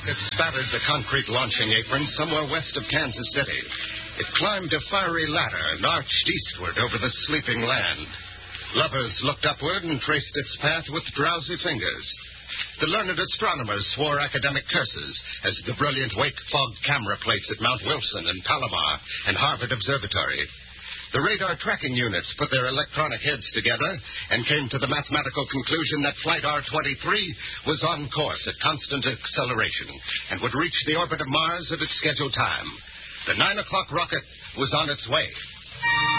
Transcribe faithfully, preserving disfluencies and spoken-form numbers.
rocket spattered the concrete launching apron somewhere west of Kansas City. It climbed a fiery ladder and arched eastward over the sleeping land. Lovers looked upward and traced its path with drowsy fingers. The learned astronomers swore academic curses as the brilliant wake-fogged camera plates at Mount Wilson and Palomar and Harvard Observatory. The radar tracking units put their electronic heads together and came to the mathematical conclusion that Flight R twenty-three was on course at constant acceleration and would reach the orbit of Mars at its scheduled time. The nine o'clock rocket was on its way.